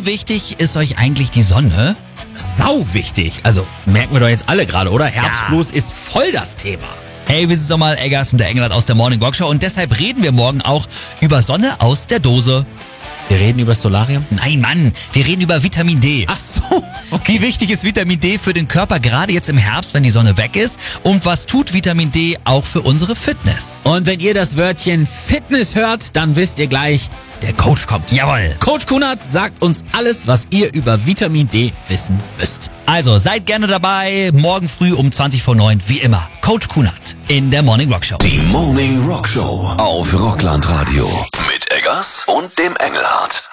Wie wichtig ist euch eigentlich die Sonne? Sau wichtig. Also merken wir doch jetzt alle gerade, oder? Herbstblues ist voll das Thema. Hey, wir sind Sommer Eggers und der Engelhardt aus der Morning Rock Show und deshalb reden wir morgen auch über Sonne aus der Dose. Wir reden über das Solarium? Nein, Mann, wir reden über Vitamin D. Ach so. Okay. Wie wichtig ist Vitamin D für den Körper, gerade jetzt im Herbst, wenn die Sonne weg ist? Und was tut Vitamin D auch für unsere Fitness? Und wenn ihr das Wörtchen Fitness hört, dann wisst ihr gleich, der Coach kommt. Jawohl. Coach Kunert sagt uns alles, was ihr über Vitamin D wissen müsst. Also seid gerne dabei, morgen früh um 20:09, wie immer. Coach Kunert in der Morning Rock Show. Die Morning Rock Show auf Rockland Radio. Mit Eggers und dem Engelhardt.